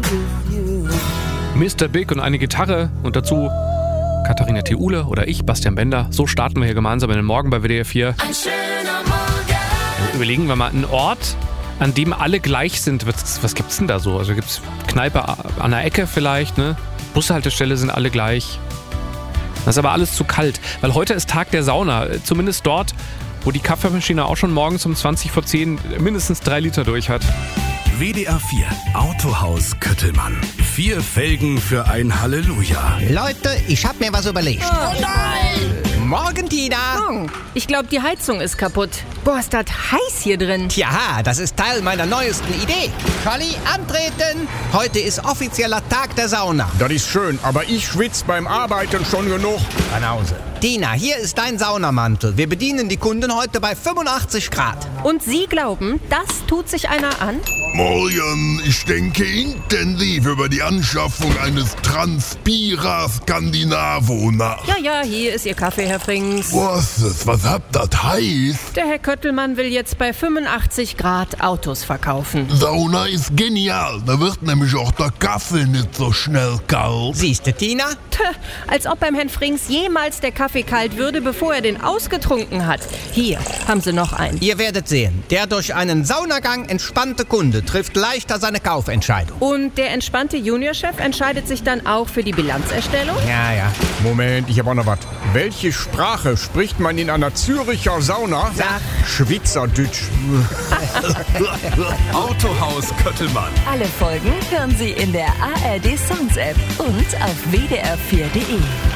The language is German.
Mr. Big und eine Gitarre und dazu Katharina Theule oder ich, Bastian Bender. So starten wir hier gemeinsam in den Morgen bei WDR 4. Ein schöner Morgen. Überlegen wir mal einen Ort, an dem alle gleich sind. Was gibt's denn da so? Also gibt's Kneipe an der Ecke vielleicht, ne? Bushaltestelle sind alle gleich. Das ist aber alles zu kalt, weil heute ist Tag der Sauna. Zumindest dort, wo die Kaffeemaschine auch schon morgens um 20 vor 10 mindestens 3 Liter durch hat. WDR 4 Autohaus Köttelmann. 4 Felgen für ein Halleluja. Leute, ich hab mir was überlegt. Oh nein! Morgen, Tina. Ich glaube, die Heizung ist kaputt. Boah, ist das heiß hier drin. Tja, das ist Teil meiner neuesten Idee. Scholli, antreten. Heute ist offizieller Tag der Sauna. Das ist schön, aber ich schwitze beim Arbeiten schon genug. Banause. Tina, hier ist dein Saunamantel. Wir bedienen die Kunden heute bei 85 Grad. Und Sie glauben, das tut sich einer an? Morgen, ich denke intensiv über die Anschaffung eines Transpira Scandinavo nach. Ja, hier ist Ihr Kaffee, Herr Frings. Was hat das heißt? Der Herr Köttelmann will jetzt bei 85 Grad Autos verkaufen. Sauna ist genial. Da wird nämlich auch der Kaffee nicht so schnell kalt. Siehste, Tina? Als ob beim Herrn Frings jemals der Kaffee kalt würde, bevor er den ausgetrunken hat. Hier haben Sie noch einen. Ihr werdet sehen, der durch einen Saunagang entspannte Kunde trifft leichter seine Kaufentscheidung. Und der entspannte Juniorchef entscheidet sich dann auch für die Bilanzerstellung? Ja. Moment, ich habe auch noch was. Welche Sprache spricht man in einer Züricher Sauna? Sag. Schweizerdeutsch. Autohaus Köttelmann. Alle Folgen hören Sie in der ARD Songs App und auf wdr4.de.